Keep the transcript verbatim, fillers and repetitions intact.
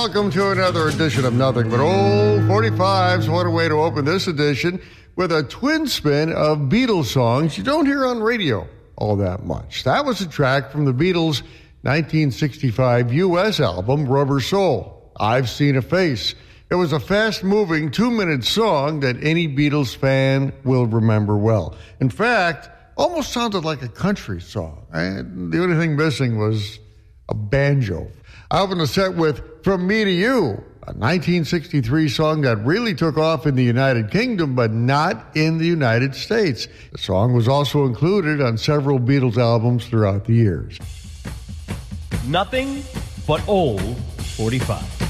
welcome to another edition of Nothing But Old forty-fives. What a way to open this edition with a twin spin of Beatles songs you don't hear on radio all that much. That was a track from the Beatles' nineteen sixty-five U S album, Rubber Soul, I've Seen a Face. It was a fast-moving two-minute song that any Beatles fan will remember well. In fact, almost sounded like a country song. And the only thing missing was a banjo. I opened the set with From Me to You, a nineteen sixty-three song that really took off in the United Kingdom, but not in the United States. The song was also included on several Beatles albums throughout the years. Nothing But Old forty-five.